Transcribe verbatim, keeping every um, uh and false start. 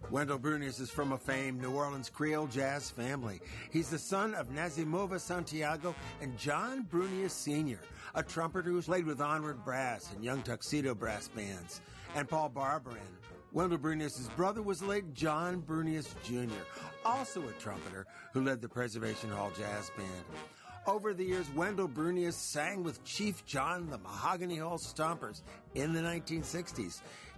Wendell Brunious is from a famed New Orleans Creole jazz family. He's the son of Nazimova Santiago and John Brunious Senior, a trumpeter who's played with Onward Brass and Young Tuxedo Brass bands, and Paul Barbarin. Wendell Brunious' brother was the late John Brunious Junior, also a trumpeter who led the Preservation Hall Jazz Band. Over the years, Wendell Brunious sang with Chief John the Mahogany Hall Stompers in the nineteen sixties.